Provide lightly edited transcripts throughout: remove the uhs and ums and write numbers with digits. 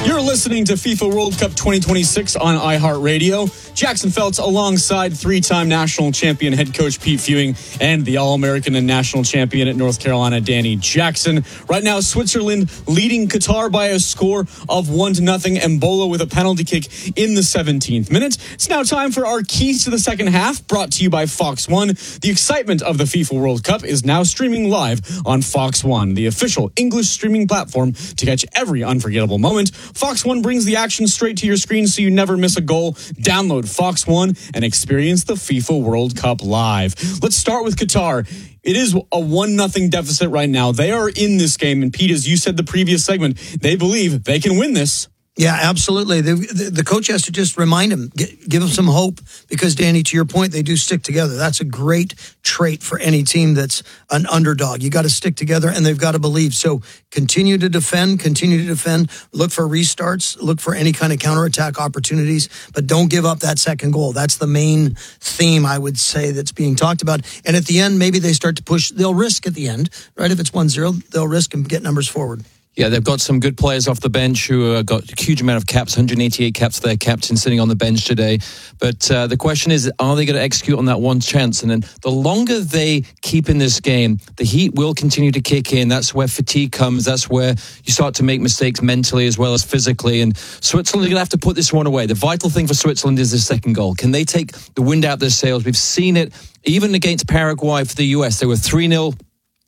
You're listening to FIFA World Cup 2026 on iHeartRadio. Jackson Feltz alongside three-time national champion head coach Pete Fewing and the All-American and national champion at North Carolina, Danny Jackson. Right now, Switzerland leading Qatar by a score of 1-0. Embolo with a penalty kick in the 17th minute. It's now time for our keys to the second half, brought to you by Fox One. The excitement of the FIFA World Cup is now streaming live on Fox One, the official English streaming platform to catch every unforgettable moment. Fox One brings the action straight to your screen so you never miss a goal. Download Fox One and experience the FIFA World Cup live. Let's start with Qatar. It is a 1-0 deficit right now. They are in this game, and Pete, as you said the previous segment, they believe they can win this. Yeah, absolutely. The coach has to just remind him, give him some hope, because, Danny, to your point, they do stick together. That's a great trait for any team that's an underdog. You got to stick together, and they've got to believe. So continue to defend, look for restarts, look for any kind of counterattack opportunities, but don't give up that second goal. That's the main theme, I would say, that's being talked about. And at the end, maybe they start to push. They'll risk at the end, right? If it's 1-0, they'll risk and get numbers forward. Yeah, they've got some good players off the bench who got a huge amount of caps, 188 caps for their captain sitting on the bench today. But the question is, are they going to execute on that one chance? And then the longer they keep in this game, the heat will continue to kick in. That's where fatigue comes. That's where you start to make mistakes mentally as well as physically. And Switzerland are going to have to put this one away. The vital thing for Switzerland is the second goal. Can they take the wind out of their sails? We've seen it even against Paraguay for the US. They were 3-0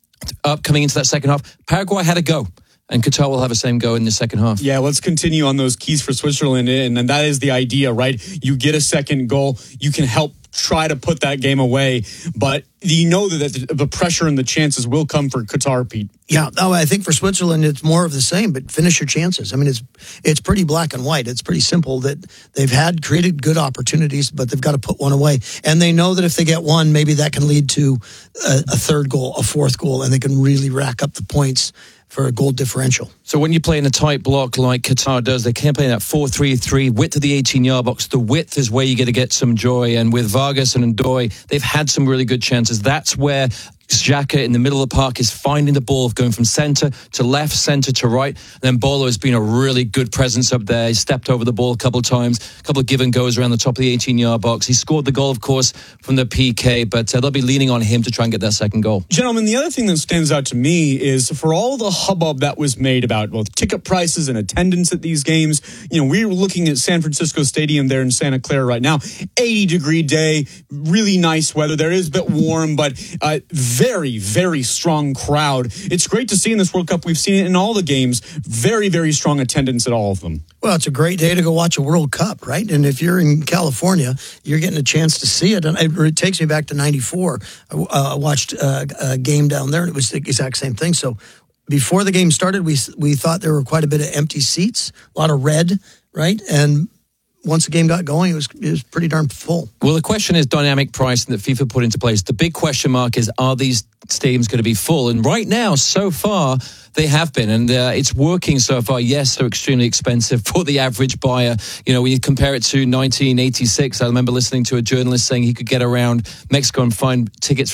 up coming into that second half. Paraguay had a go. And Qatar will have the same go in the second half. Yeah, let's continue on those keys for Switzerland. And that is the idea, right? You get a second goal. You can help try to put that game away. But you know that the pressure and the chances will come for Qatar, Pete. Yeah, I think for Switzerland, it's more of the same, but finish your chances. I mean, it's pretty black and white. It's pretty simple that they've created good opportunities, but they've got to put one away. And they know that if they get one, maybe that can lead to a third goal, a fourth goal, and they can really rack up the points for a goal differential. So when you play in a tight block like Qatar does, they can't play in that 4-3-3, width of the 18-yard box. The width is where you get some joy. And with Vargas and Ndoye, they've had some really good chances. That's where Xhaka in the middle of the park is finding the ball, going from centre to left, centre to right. And then Bolo has been a really good presence up there. He stepped over the ball a couple of times, a couple of give and goes around the top of the 18-yard box. He scored the goal, of course, from the PK, but they'll be leaning on him to try and get that second goal. Gentlemen, the other thing that stands out to me is for all the hubbub that was made about both ticket prices and attendance at these games, we're looking at San Francisco Stadium there in Santa Clara right now, 80-degree day, really nice weather. There is a bit warm, but very, very strong crowd. It's great to see in this World Cup. We've seen it in all the games. Very, very strong attendance at all of them. Well, it's a great day to go watch a World Cup, right? And if you're in California, you're getting a chance to see it. And it takes me back to 94. I watched a game down there, and it was the exact same thing. So before the game started, we thought there were quite a bit of empty seats, a lot of red, right? And once the game got going, it was pretty darn full. Well, the question is dynamic pricing that FIFA put into place. The big question mark is, are these stadiums going to be full? And right now, so far, they have been, and it's working so far. Yes, they're extremely expensive for the average buyer. When you compare it to 1986, I remember listening to a journalist saying he could get around Mexico and find tickets for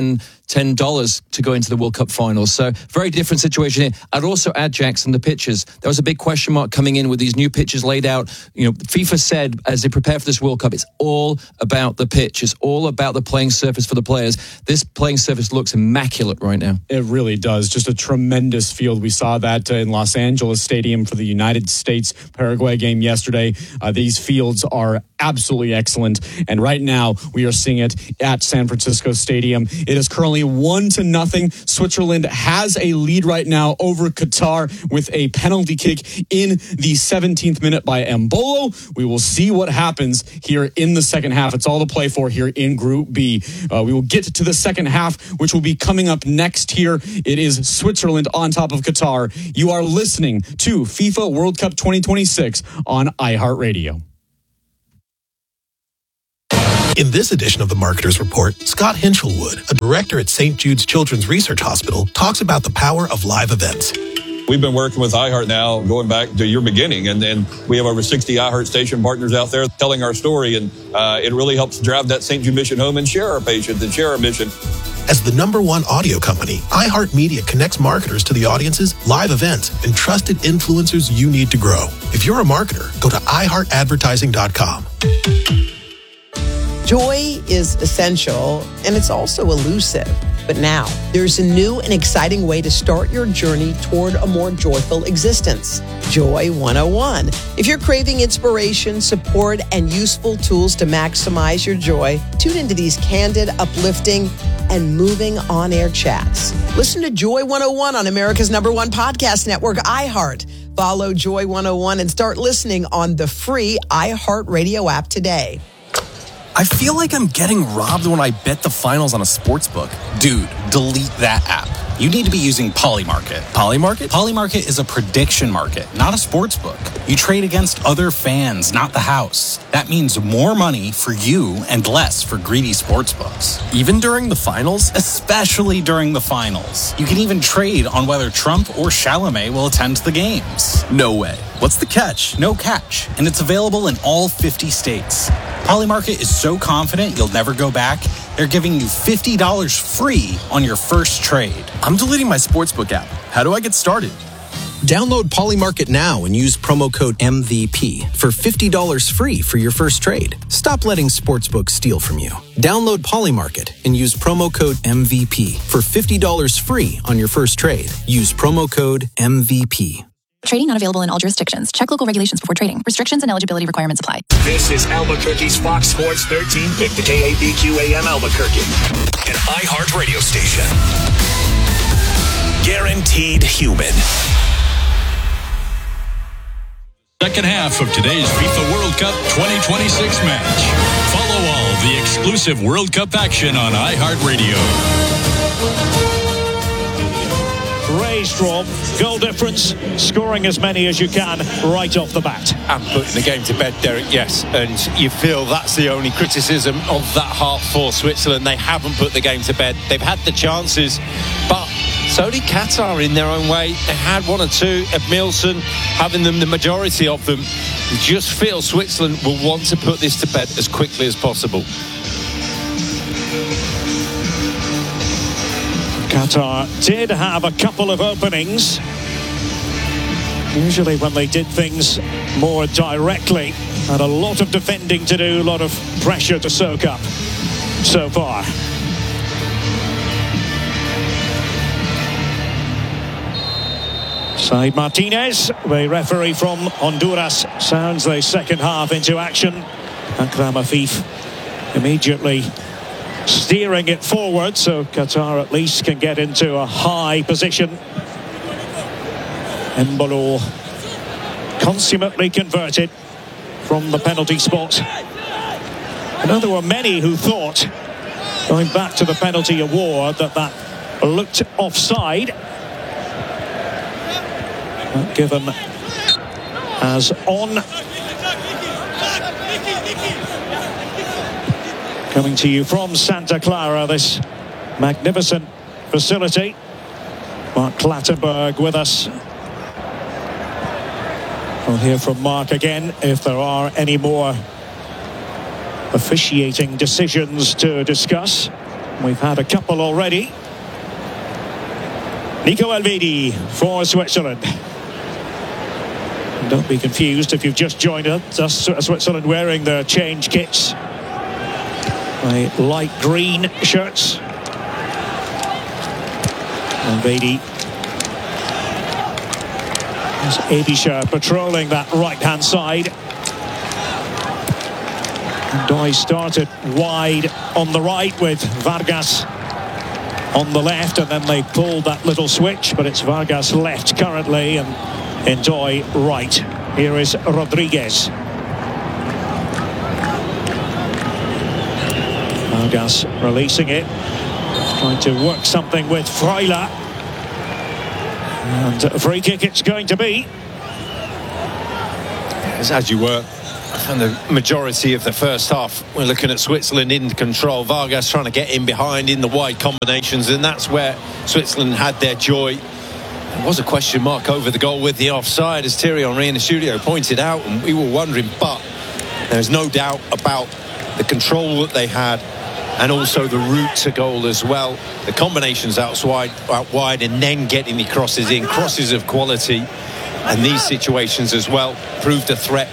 $10 to go into the World Cup final. So very different situation here. I'd also add, Jackson, the pitches. There was a big question mark coming in with these new pitches laid out. FIFA said as they prepare for this World Cup, it's all about the pitch. It's all about the playing surface for the players. This playing surface looks immaculate right now. It really does. Just a tremendous field. We saw that in Los Angeles Stadium for the United States Paraguay game yesterday. These fields are absolutely excellent. And right now we are seeing it at San Francisco Stadium. It is currently 1-0. Switzerland has a lead right now over Qatar with a penalty kick in the 17th minute by Embolo. We will see what happens here in the second half. It's all to play for here in Group B. We will get to the second half, which will be coming up next here. It is Switzerland on top of Qatar. You are listening to FIFA World Cup 2026 on iHeartRadio. In this edition of the Marketer's Report, Scott Hinchelwood, a director at St. Jude's Children's Research Hospital, talks about the power of live events. We've been working with iHeart now going back to your beginning, and then we have over 60 iHeart station partners out there telling our story, and it really helps drive that St. Jude mission home and share our patients and share our mission. As the #1 audio company, iHeartMedia connects marketers to the audiences, live events, and trusted influencers you need to grow. If you're a marketer, go to iHeartAdvertising.com. Joy is essential, and it's also elusive. But now, there's a new and exciting way to start your journey toward a more joyful existence. Joy 101. If you're craving inspiration, support, and useful tools to maximize your joy, tune into these candid, uplifting, and moving on-air chats. Listen to Joy 101 on America's #1 podcast network, iHeart. Follow Joy 101 and start listening on the free iHeartRadio app today. I feel like I'm getting robbed when I bet the finals on a sports book. Dude, delete that app. You need to be using Polymarket. Polymarket? Polymarket is a prediction market, not a sports book. You trade against other fans, not the house. That means more money for you and less for greedy sports books. Even during the finals? Especially during the finals. You can even trade on whether Trump or Chalamet will attend the games. No way. What's the catch? No catch. And it's available in all 50 states. Polymarket is so confident you'll never go back, they're giving you $50 free on your first trade. I'm deleting my sportsbook app. How do I get started? Download Polymarket now and use promo code MVP for $50 free for your first trade. Stop letting sportsbooks steal from you. Download Polymarket and use promo code MVP for $50 free on your first trade. Use promo code MVP. Trading not available in all jurisdictions. Check local regulations before trading. Restrictions and eligibility requirements apply. This is Albuquerque's Fox Sports 1350 KABQ AM Albuquerque, an iHeart radio station. Guaranteed human. Second half of today's FIFA World Cup 2026 match. Follow all the exclusive World Cup action on iHeartRadio. Raised from goal difference, scoring as many as you can right off the bat. And putting the game to bed, Derek, yes. And you feel that's the only criticism of that half for Switzerland. They haven't put the game to bed. They've had the chances, but so did Qatar in their own way. They had one or two. Emilson having them, the majority of them. You just feel Switzerland will want to put this to bed as quickly as possible. Qatar did have a couple of openings. Usually when they did things more directly, had a lot of defending to do, a lot of pressure to soak up so far. Said Martinez, the referee from Honduras, sounds the second half into action. Akram Afif immediately steering it forward, so Qatar at least can get into a high position. Embolo consummately converted from the penalty spot. I know there were many who thought, going back to the penalty award, that looked offside. Not given as on. Coming to you from Santa Clara, this magnificent facility. Mark Clattenburg with us. We'll hear from Mark again if there are any more officiating decisions to discuss. We've had a couple already. Nico Elvedi for Switzerland. And don't be confused if you've just joined us. Switzerland wearing their change kits. Light green shirts. And Elvedi. There's Ebischer patrolling that right-hand side. And Doi started wide on the right with Vargas on the left, and then they pulled that little switch, but it's Vargas left currently and Doi right. Here is Rodriguez. Vargas releasing it, trying to work something with Freuler. And a free kick it's going to be. As you were, and the majority of the first half, we're looking at Switzerland in control. Vargas trying to get in behind in the wide combinations, and that's where Switzerland had their joy. There was a question mark over the goal with the offside, as Thierry Henry in the studio pointed out, and we were wondering, but there's no doubt about the control that they had and also the route to goal as well. The combinations out wide and then getting the crosses in, crosses of quality, and these situations as well proved a threat.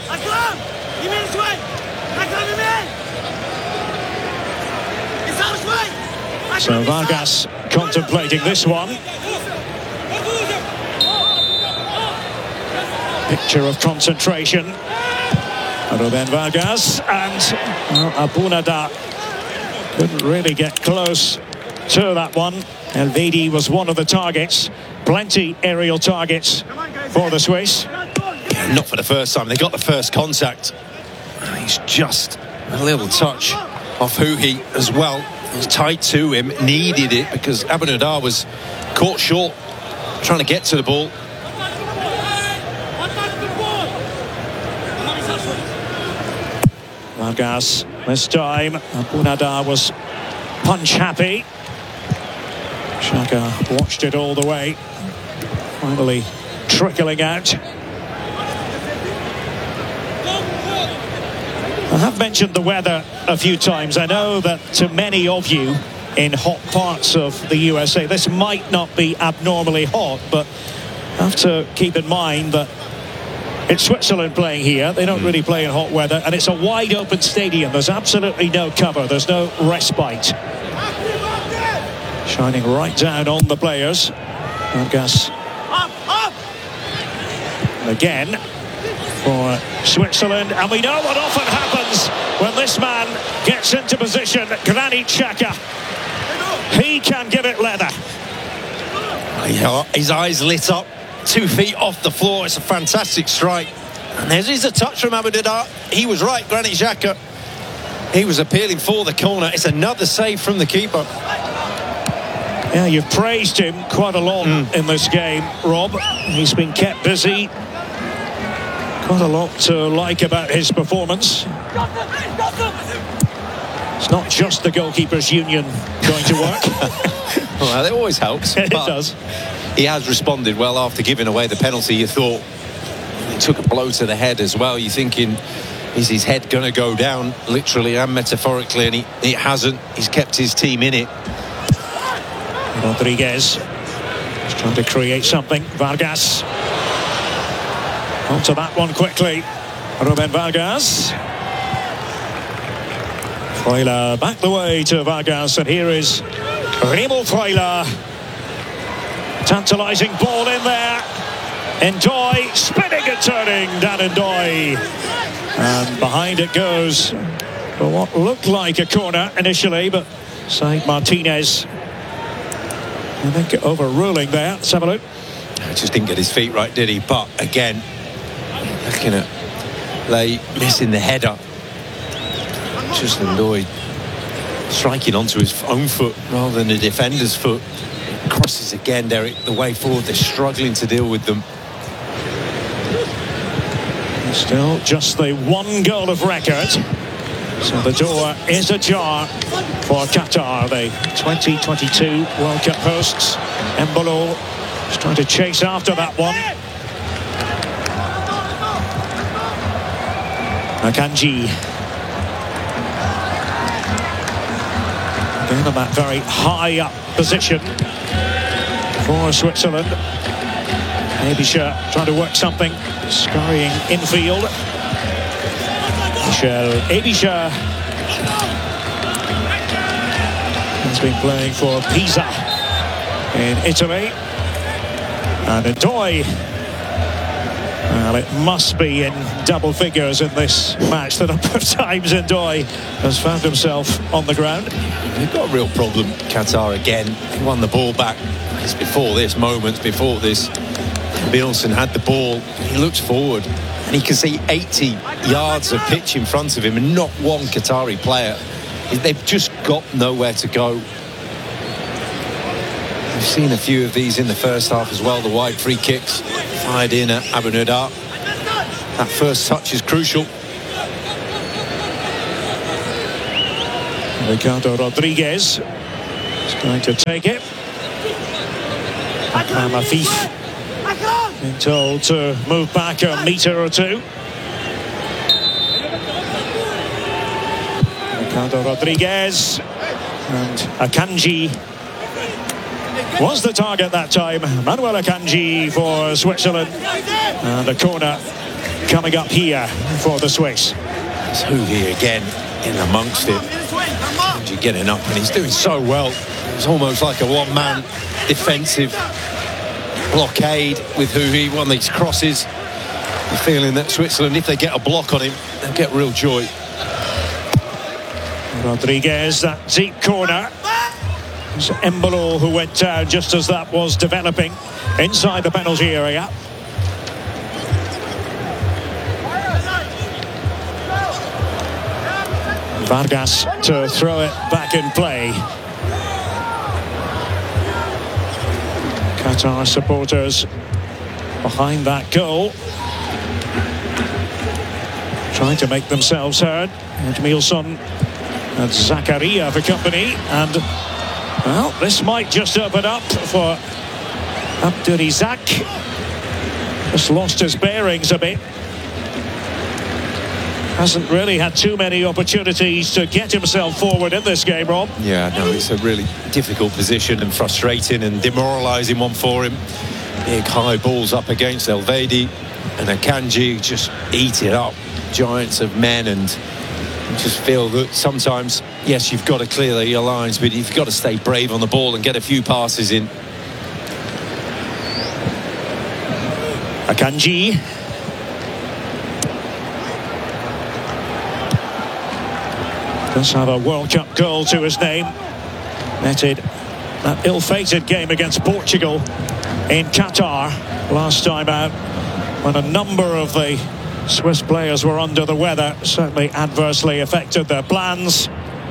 So Vargas contemplating this one. Picture of concentration. Ruben Vargas and Abunada couldn't really get close to that one. Elvedi was one of the targets. Plenty aerial targets for the Swiss. Yeah, not for the first time. They got the first contact. He's just a little touch off Huhi as well. He was tight to him, needed it because Abunada was caught short trying to get to the ball. Vargas this time. Abunada was punch happy. Xhaka watched it all the way. Finally trickling out. I have mentioned the weather a few times. I know that to many of you in hot parts of the USA, this might not be abnormally hot, but have to keep in mind that it's Switzerland playing here. They don't really play in hot weather, and it's a wide open stadium. There's absolutely no cover. There's no respite. Shining right down on the players. Vargas. Again for Switzerland, and we know what often happens when this man gets into position. Granit Xhaka, he can give it leather. His eyes lit up, 2 feet off the floor. It's a fantastic strike, and there's a touch from Abunada. He was right, Granit Xhaka. He was appealing for the corner. It's another save from the keeper. Yeah, you've praised him quite a lot in this game, Rob. He's been kept busy. Quite a lot to like about his performance. It's not just the goalkeepers' union going to work. Well, it always helps. It does. He has responded well after giving away the penalty. You thought he took a blow to the head as well. You're thinking, is his head going to go down, literally and metaphorically? And he hasn't. He's kept his team in it. Rodriguez is trying to create something. Vargas onto that one quickly. Ruben Vargas. Freuler back the way to Vargas, and here is Remo Freuler. Tantalising ball in there. N'Doye spinning and turning. Dan N'Doye, and behind it goes for what looked like a corner initially, but Said Martinez, I think, overruling there. Let's have a look. He just didn't get his feet right, did he? But again, looking at Lay missing the header. Just N'Doye striking onto his own foot rather than the defender's foot. Crosses again, Derek, the way forward. They're struggling to deal with them. Still just the one goal of record. So the door is ajar for Qatar, the 2022 World Cup hosts. Embolo is trying to chase after that one. Akanji. Again on that very high up position for Switzerland. Aebischer trying to work something, scurrying infield. Michel Aebischer has been playing for Pisa in Italy. And N'Doye, well, it must be in double figures in this match. The number of times N'Doye has found himself on the ground. They've got a real problem, Qatar, again. He won the ball back. It's before this, moments before this. Bielsen had the ball. He looks forward and he can see 80 yards of pitch in front of him and not one Qatari player. They've just got nowhere to go. We've seen a few of these in the first half as well. The wide free kicks fired in at Abunada. That first touch is crucial. Ricardo Rodriguez is going to take it. Akram Afif been told to move back a metre or two. Ricardo Rodriguez And Akanji was the target that time. Manuel Akanji for Switzerland. And a corner coming up here for the Swiss. It's Hugi again in amongst it. Akanji getting up, and he's doing so well. It's almost like a one-man defensive blockade with Hugi. One of these crosses. The feeling that Switzerland, if they get a block on him, they'll get real joy. Rodriguez, that deep corner. It's Embolo who went down just as that was developing inside the penalty area. Vargas to throw it back in play. Qatar supporters behind that goal, trying to make themselves heard. Edmilson and Zakaria for company, and well, this might just open up for Abdurizak. Just lost his bearings a bit. Hasn't really had too many opportunities to get himself forward in this game, Rob. Yeah, no, it's a really difficult position and frustrating and demoralising one for him. Big high balls up against Elvedi, and Akanji just eat it up. Giants of men, and just feel that sometimes, yes, you've got to clear your lines, but you've got to stay brave on the ball and get a few passes in. Akanji. Does have a World Cup goal to his name. Netted that ill-fated game against Portugal in Qatar last time out, when a number of the Swiss players were under the weather. Certainly adversely affected their plans.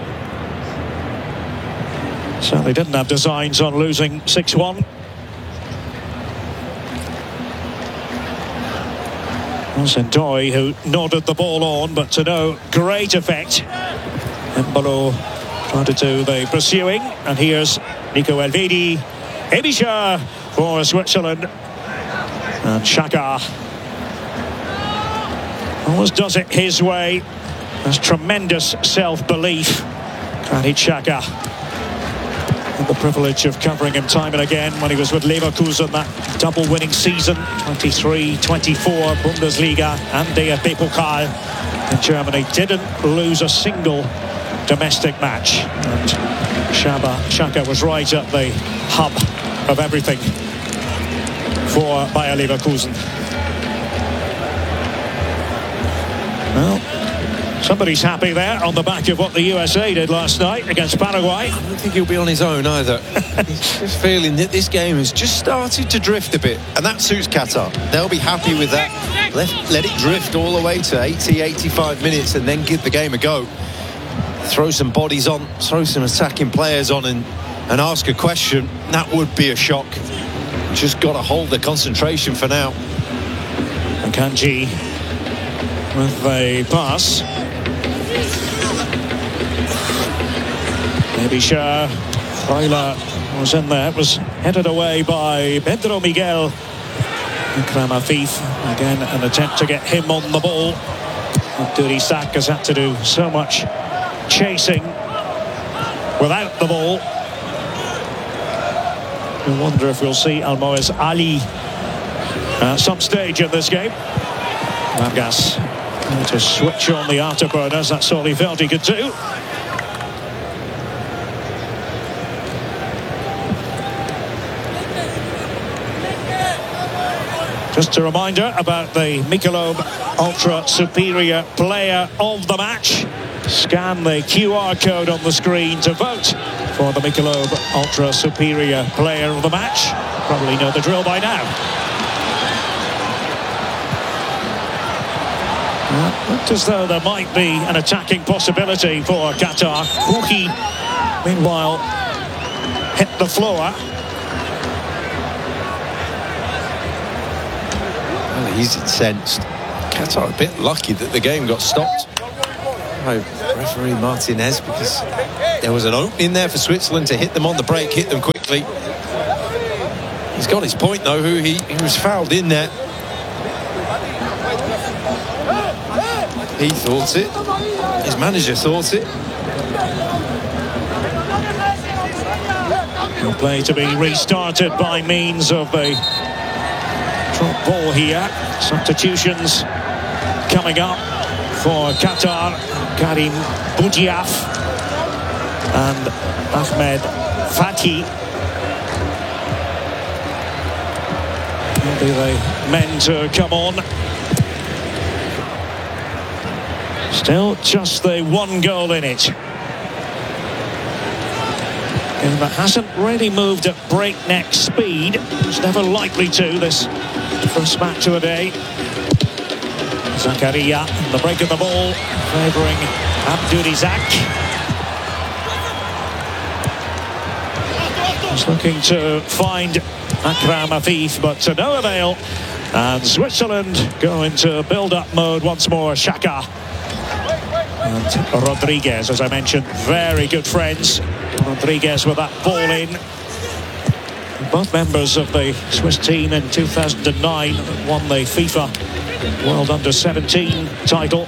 Certainly didn't have designs on losing 6-1. It was Ndoye who nodded the ball on, but to no great effect. Embolo trying to do the pursuing, and here's Nico Elvedi. Ebischer for Switzerland, and Xhaka always does it his way. Has tremendous self-belief. Granit Xhaka. Had the privilege of covering him time and again when he was with Leverkusen, that double-winning season, 23-24 Bundesliga and DFB-Pokal in Germany. Didn't lose a single domestic match, and Xhaka was right at the hub of everything for Bayer Leverkusen. Well, somebody's happy there on the back of what the USA did last night against Paraguay. I don't think he'll be on his own either. He's just feeling that this game has just started to drift a bit, and that suits Qatar. They'll be happy with that. Let it drift all the way to 80, 85 minutes, and then give the game a go. Throw some bodies on, throw some attacking players on, and ask a question. That would be a shock. Just got to hold the concentration for now. Akanji with a pass. Ebischer. Freuler was in there. It was headed away by Pedro Miguel. Akram Afif, again an attempt to get him on the ball. Abdurizak has had to do so much chasing without the ball. I wonder if we'll see Almoez Ali at some stage in this game. Vargas to switch on the afterburners. That's all he felt he could do. Just a reminder about the Michelob Ultra Superior Player of the Match. Scan the QR code on the screen to vote for the Michelob Ultra Superior Player of the Match. Probably know the drill by now. Looked as though there might be an attacking possibility for Qatar. Hugi, meanwhile, hit the floor. Well, he's incensed. Qatar a bit lucky that the game got stopped by referee Martinez, because there was an opening there for Switzerland to hit them on the break, hit them quickly. He's got his point though. He was fouled in there. He thought it. His manager thought it. The play to be restarted by means of a drop ball here. Substitutions coming up for Qatar. Karim Boudiaf and Ahmed Fatih. Will be the men to come on. Still just the one goal in it. And that hasn't really moved at breakneck speed. It's never likely to, this first match of the day. Zakaria, the break of the ball, favouring Abdurizak. He's looking to find Akram Afif, but to no avail. And Switzerland go into build-up mode once more. Xhaka and Rodriguez, as I mentioned, very good friends. Rodriguez with that ball in. Both members of the Swiss team in 2009 won the FIFA World Under-17 title.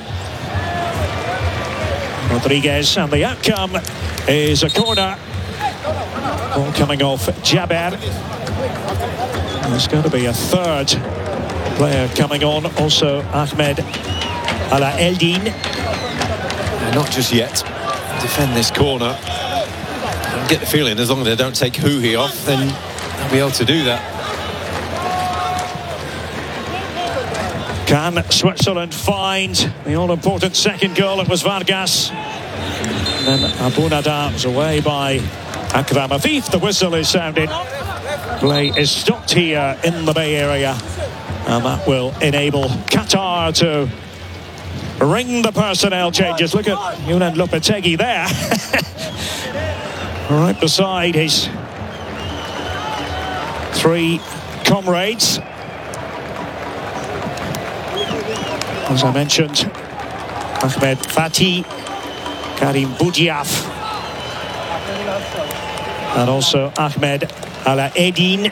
Rodriguez, and the outcome is a corner. Ball coming off Jaber. There's going to be a third player coming on, also Ahmed Ala Eldin. Not just yet. Defend this corner. I get the feeling as long as they don't take Huhi off, then they'll be able to do that. Can Switzerland find the all-important second goal? It was Vargas. And then Abu Nada was away by Akram Afif. The whistle is sounded. Play is stopped here in the Bay Area. And that will enable Qatar to ring the personnel changes. Look at Younan Lopetegui there. Right beside his three comrades. As I mentioned, Ahmed Fatih, Karim Boudiaf, and also Ahmed Ala Eldin.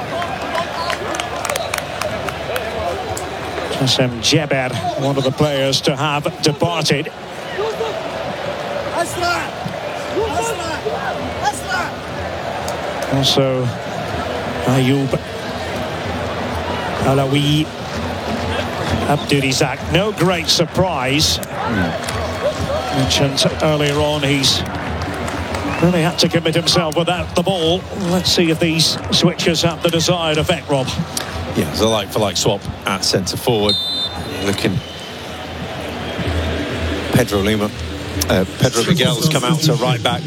Kassem Jaber, one of the players to have departed. Also Ayoub Alawi, Abdurizak. No great surprise. Mentioned earlier on, he's really had to commit himself without the ball. Let's see if these switches have the desired effect, Rob. Yeah, it's a like-for-like swap at centre forward. Looking, Pedro Miguel's come out to right back.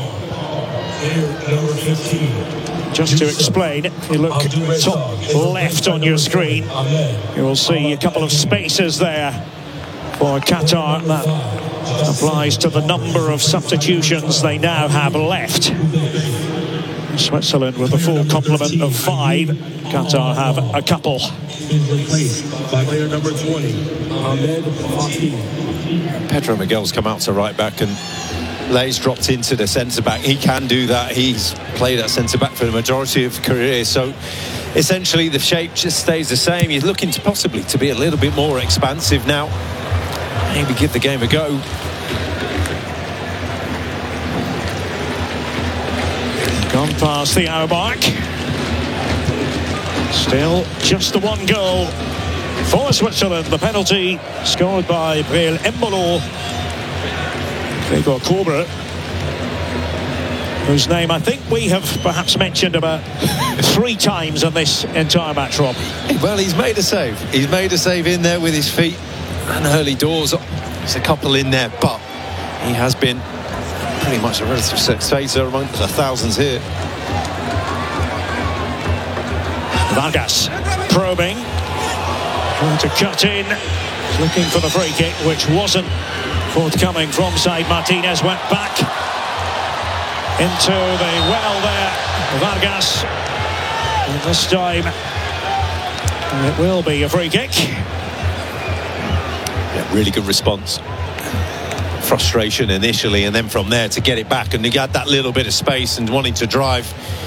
Just to explain, if you look top left on your screen, you will see a couple of spaces there for Qatar. That applies to the number of substitutions they now have left. Switzerland with a full complement of 5. Qatar have a couple. By player number 20, Ahmed Fatih. Pedro Miguel's come out to right back, and Lay's dropped into the centre-back. He can do that. He's played at centre-back for the majority of his career, so essentially the shape just stays the same. He's looking to possibly to be a little bit more expansive now. Maybe give the game a go. Gone past the hour mark. Still just the one goal for Switzerland. The penalty scored by Breel Embolo. Gregor Kobra, whose name I think we have perhaps mentioned about 3 times in this entire match, Rob. Well, he's made a save. He's made a save in there with his feet. And early doors, there's a couple in there, but he has been pretty much a relative spectator among the thousands here. Vargas probing, trying to cut in, looking for the free kick, which wasn't forthcoming from Said Martinez. Went back into the well there, Vargas, and this time it will be a free kick. Yeah, really good response. Frustration initially, and then from there to get it back, and he had that little bit of space and wanting to drive.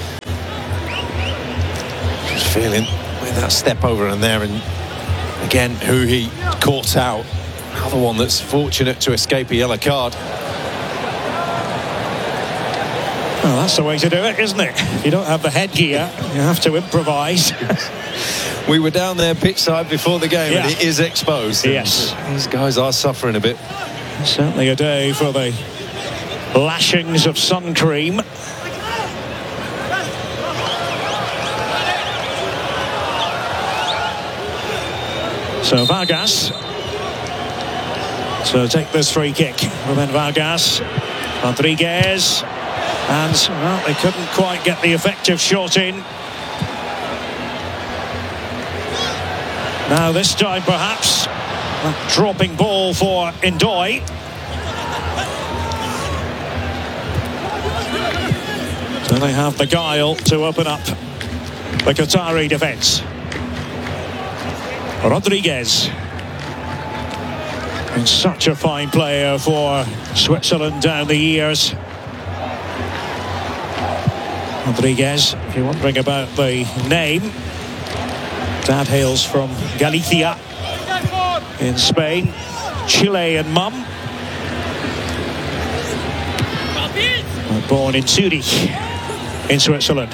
Just feeling with that step over and there, and again who he caught out. Another one that's fortunate to escape a yellow card. Well, that's the way to do it, isn't it? If you don't have the headgear, you have to improvise. We were down there pitch side before the game, and it is exposed. Yes. These guys are suffering a bit. Certainly a day for the lashings of sun cream. So Vargas to take this free kick. Ruben Vargas, Rodriguez, and well, they couldn't quite get the effective shot in. Now this time perhaps a dropping ball for Ndoye. So they have the guile to open up the Qatari defence. Rodriguez. And such a fine player for Switzerland down the years. Rodriguez, if you're wondering about the name, dad hails from Galicia in Spain, Chilean mum. Born in Zurich in Switzerland.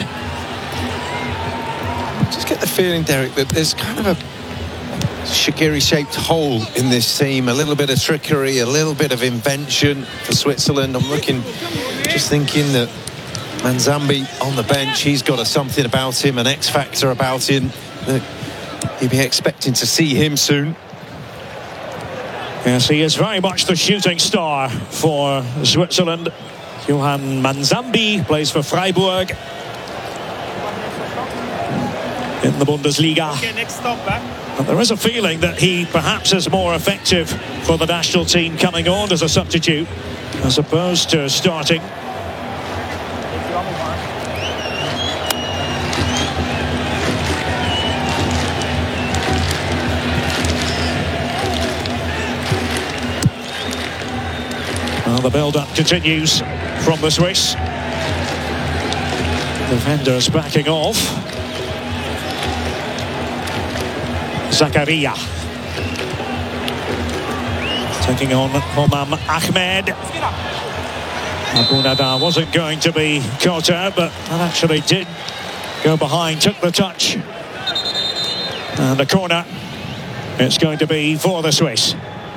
Just get the feeling, Derek, that there's kind of a Shaqiri-shaped hole in this team. A little bit of trickery, a little bit of invention for Switzerland. I'm just thinking that Manzambi on the bench, he's got something about him, an X factor about him. You'd be expecting to see him soon. Yes, he is very much the shooting star for Switzerland. Johan Manzambi plays for Freiburg in the Bundesliga. Okay, next stop back. And there is a feeling that he perhaps is more effective for the national team coming on as a substitute as opposed to starting. Well, the build-up continues from the Swiss. Defenders backing off. Zakaria taking on Homam Ahmed. Abunada wasn't going to be caught out, but that actually did go behind, took the touch. And a corner. It's going to be for the Swiss.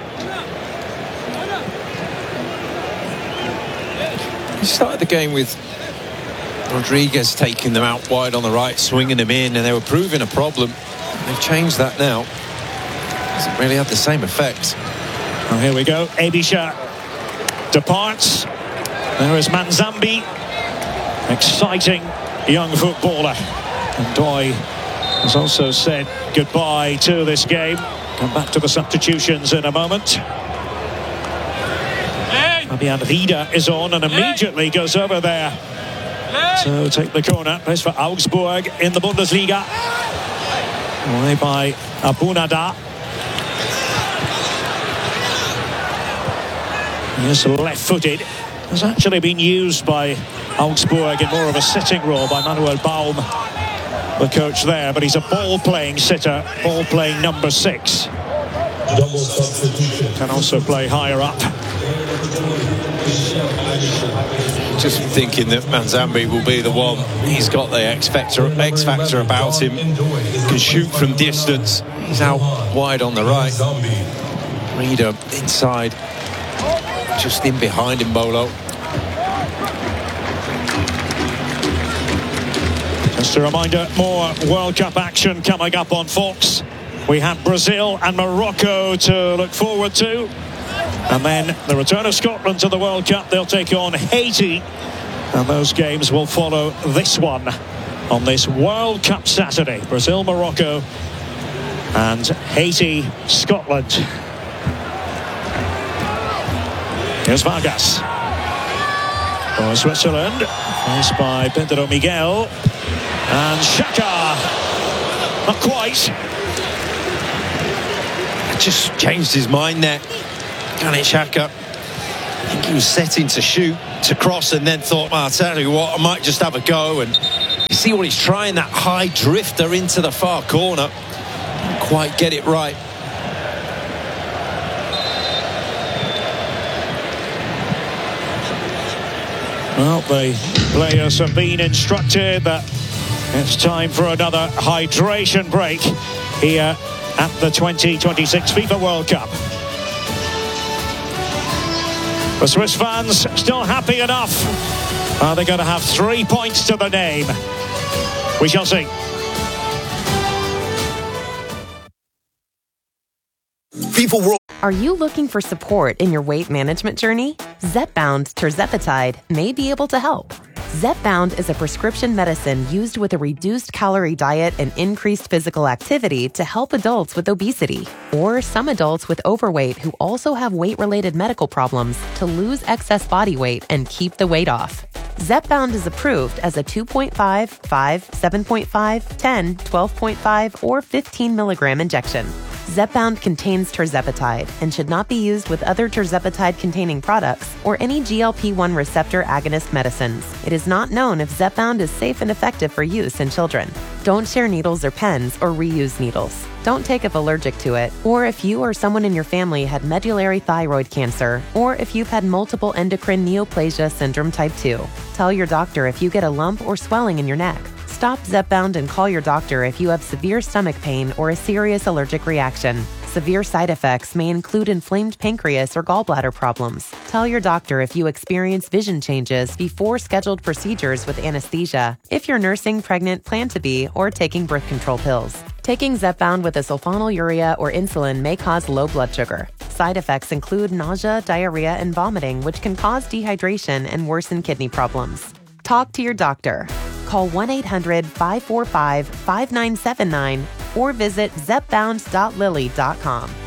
We started the game with Rodriguez taking them out wide on the right, swinging them in, and they were proving a problem. They've changed that now. Hasn't really had the same effect. Oh, here we go. Ebisha departs. There is Manzambi. Exciting young footballer. And Ndoye has also said goodbye to this game. Come back to the substitutions in a moment. Fabian Rieder is on and immediately goes over there to take the corner. Plays for Augsburg in the Bundesliga. Away by Abunada. He's left-footed. Has actually been used by Augsburg in more of a sitting role by Manuel Baum, the coach there. But he's a ball-playing sitter, ball-playing number 6. Double substitution. Can also play higher up. Just thinking that Manzambi will be the one. He's got the X factor about him. Can shoot from distance. He's out wide on the right. Rieder inside, just in behind him, Bolo. Just a reminder, more World Cup action coming up on Fox. We have Brazil and Morocco to look forward to. And then the return of Scotland to the World Cup. They'll take on Haiti. And those games will follow this one on this World Cup Saturday. Brazil, Morocco, and Haiti, Scotland. Here's Vargas. For Switzerland. Faced by Pedro Miguel. And Xhaka. Not quite. Just changed his mind there. Granit Xhaka. I think he was setting to shoot, to cross, and then thought, well, I'll tell you what, I might just have a go. And you see what he's trying, that high drifter into the far corner. Didn't quite get it right. Well, the players have been instructed that it's time for another hydration break here at the 2026 FIFA World Cup. The Swiss fans still happy enough. Are they going to have 3 points to the name? We shall see. FIFA World. Are you looking for support in your weight management journey? Zepbound tirzepatide may be able to help. Zepbound is a prescription medicine used with a reduced calorie diet and increased physical activity to help adults with obesity or some adults with overweight who also have weight-related medical problems to lose excess body weight and keep the weight off. Zepbound is approved as a 2.5, 5, 7.5, 10, 12.5, or 15 milligram injection. Zepbound contains tirzepatide and should not be used with other tirzepatide-containing products or any GLP-1 receptor agonist medicines. It is not known if Zepbound is safe and effective for use in children. Don't share needles or pens or reuse needles. Don't take if allergic to it, or if you or someone in your family had medullary thyroid cancer, or if you've had multiple endocrine neoplasia syndrome type 2. Tell your doctor if you get a lump or swelling in your neck. Stop Zepbound and call your doctor if you have severe stomach pain or a serious allergic reaction. Severe side effects may include inflamed pancreas or gallbladder problems. Tell your doctor if you experience vision changes before scheduled procedures with anesthesia, if you're nursing, pregnant, plan to be, or taking birth control pills. Taking Zepbound with a sulfonylurea or insulin may cause low blood sugar. Side effects include nausea, diarrhea, and vomiting, which can cause dehydration and worsen kidney problems. Talk to your doctor. Call 1-800-545-5979 or visit zepbound.lilly.com.